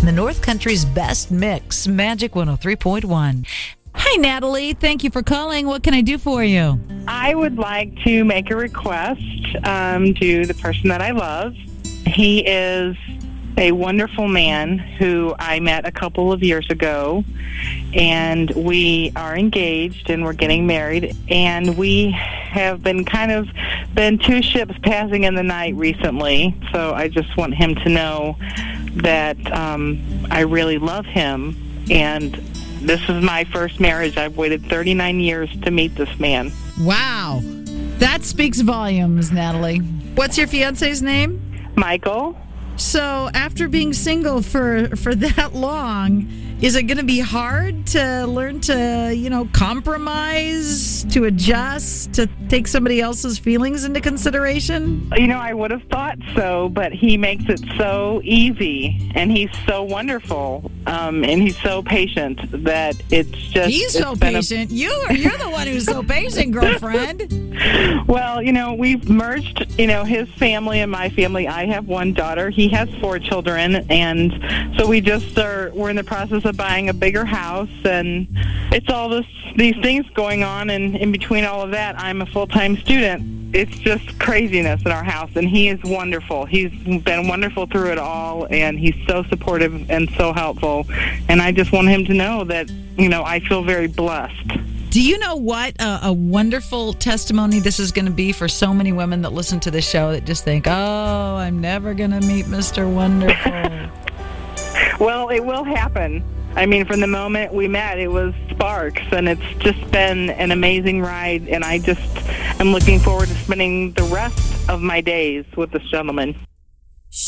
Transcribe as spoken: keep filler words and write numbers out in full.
The North Country's best mix, Magic one oh three point one. Hi, Natalie. Thank you for calling. What can I do for you? I would like to make a request um, to the person that I love. He is a wonderful man who I met a couple of years ago, and we are engaged and we're getting married, and we have been kind of been two ships passing in the night recently, so I just want him to know that um, I really love him, and this is my first marriage. I've waited thirty-nine years to meet this man. Wow. That speaks volumes, Natalie. What's your fiance's name? Michael. So after being single for, for that long, is it going to be hard to learn to, you know, compromise, to adjust, to take somebody else's feelings into consideration? You know, I would have thought so, but he makes it so easy, and he's so wonderful, um, and he's so patient that it's just... He's so patient. A... You, you're the one who's so patient, girlfriend. Well, you know, we've merged, you know, his family and my family. I have one daughter. He has four children, and so we just are, we're in the process of buying a bigger house, and it's all this, these things going on, and in between all of that, I'm a full-time student. It's just craziness in our house, and he is wonderful. He's been wonderful through it all, and he's so supportive and so helpful, and I just want him to know that, you know, I feel very blessed. Do you know what a, a wonderful testimony this is going to be for so many women that listen to this show that just think, oh, I'm never going to meet Mister Wonderful? Well, it will happen. I mean, from the moment we met, it was sparks, and it's just been an amazing ride, and I just am looking forward to spending the rest of my days with this gentleman.